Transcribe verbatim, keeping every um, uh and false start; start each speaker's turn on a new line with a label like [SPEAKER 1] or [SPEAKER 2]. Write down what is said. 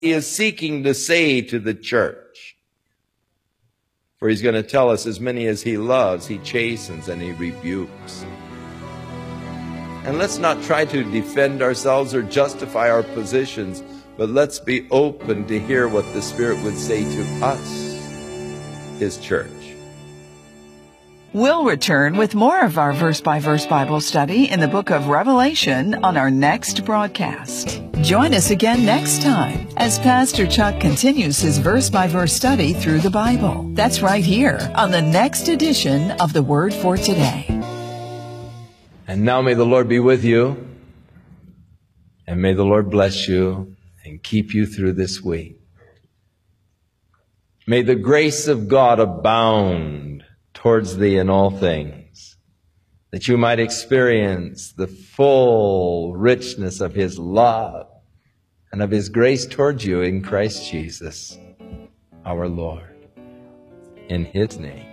[SPEAKER 1] He is seeking to say to the church. For he's going to tell us, as many as he loves, he chastens and he rebukes. And let's not try to defend ourselves or justify our positions, but let's be open to hear what the Spirit would say to us, his church.
[SPEAKER 2] We'll return with more of our verse-by-verse Bible study in the book of Revelation on our next broadcast. Join us again next time as Pastor Chuck continues his verse-by-verse study through the Bible. That's right here on the next edition of The Word for Today.
[SPEAKER 1] And now may the Lord be with you, and may the Lord bless you and keep you through this week. May the grace of God abound towards thee in all things, that you might experience the full richness of his love and of his grace towards you in Christ Jesus, our Lord. In his name.